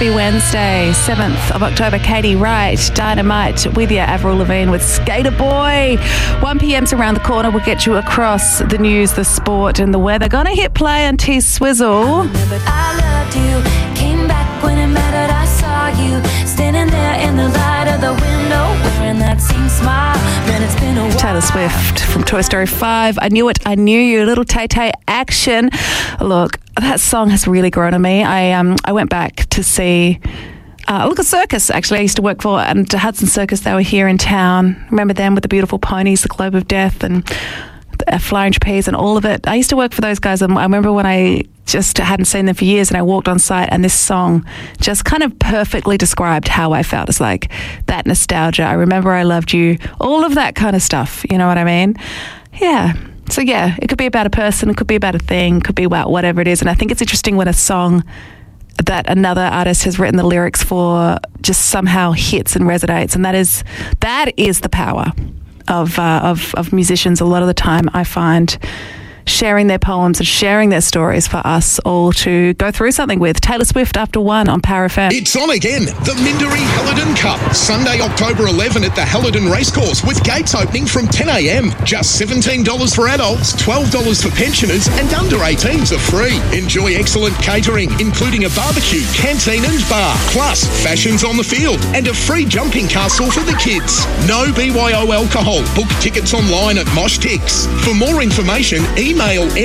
Happy Wednesday, 7th of October. Katie Wright, Dynamite with you. Avril Lavigne with Skater Boy. 1 p.m.'s around the corner. We'll get you across the news, the sport and the weather. Gonna hit play on T-Swizzle. I loved you, came back when it mattered. I saw you standing there in the light of the window, wearing that same smile. Man, it's been a while. Taylor Swift from Toy Story 5. I Knew It, I Knew You. Little Tay-Tay action. Look, that song has really grown on me. I went back to see a circus, actually. I used to work for Hudson Circus. They were here in town. Remember them with the beautiful ponies, the Globe of Death and Flying Trapeze and all of it. I used to work for those guys, and I remember when I just hadn't seen them for years and I walked on site and this song just kind of perfectly described how I felt. It's like that nostalgia. I remember I loved you. All of that kind of stuff. You know what I mean? Yeah. So yeah, it could be about a person, it could be about a thing, it could be about whatever it is. And I think it's interesting when a song that another artist has written the lyrics for just somehow hits and resonates. And that is the power of musicians. A lot of the time I find sharing their poems and sharing their stories for us all to go through something with. Taylor Swift after 1 on Power FM. It's on again. The Minderee Helidon Cup. Sunday, October 11 at the Helidon Racecourse with gates opening from 10 a.m. Just $17 for adults, $12 for pensioners and under 18s are free. Enjoy excellent catering, including a barbecue, canteen and bar, plus fashions on the field and a free jumping castle for the kids. No BYO alcohol. Book tickets online at Moshtix. For more information, email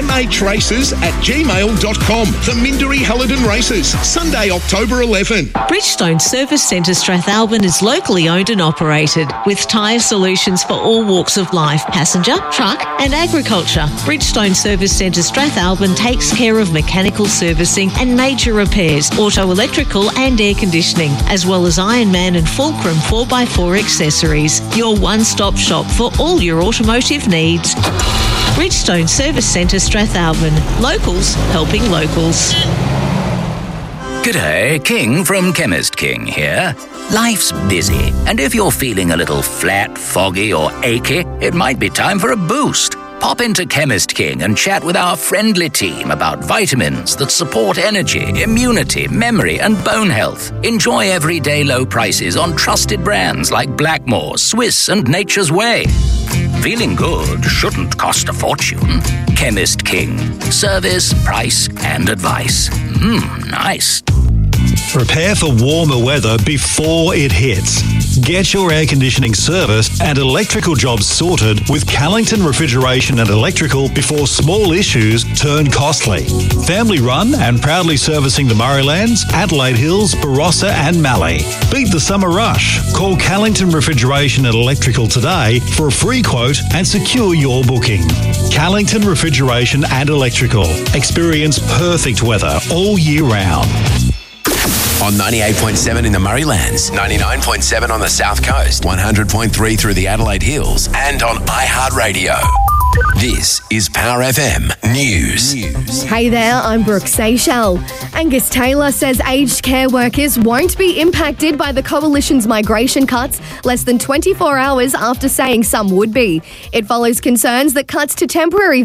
mhraces@gmail.com. The Minderee Helidon Races, Sunday, October 11. Bridgestone Service Centre Strathalbyn is locally owned and operated with tyre solutions for all walks of life, passenger, truck and agriculture. Bridgestone Service Centre Strathalbyn takes care of mechanical servicing and major repairs, auto, electrical and air conditioning, as well as Ironman and Fulcrum 4x4 accessories. Your one-stop shop for all your automotive needs. Bridgestone Service Centre Strathalbyn. Locals helping locals. G'day, King from Chemist King here. Life's busy, and if you're feeling a little flat, foggy or achy, it might be time for a boost. Pop into Chemist King and chat with our friendly team about vitamins that support energy, immunity, memory and bone health. Enjoy everyday low prices on trusted brands like Blackmore, Swiss and Nature's Way. Feeling good shouldn't cost a fortune. Chemist King. Service, price and advice. Nice. Prepare for warmer weather before it hits. Get your air conditioning serviced and electrical jobs sorted with Callington Refrigeration and Electrical before small issues turn costly. Family run and proudly servicing the Murraylands, Adelaide Hills, Barossa and Mallee. Beat the summer rush. Call Callington Refrigeration and Electrical today for a free quote and secure your booking. Callington Refrigeration and Electrical. Experience perfect weather all year round. On 98.7 in the Murraylands, 99.7 on the South Coast, 100.3 through the Adelaide Hills, and on iHeartRadio. This is Power FM News. Hey there, I'm Brooke Seychelles. Angus Taylor says aged care workers won't be impacted by the Coalition's migration cuts less than 24 hours after saying some would be. It follows concerns that cuts to temporary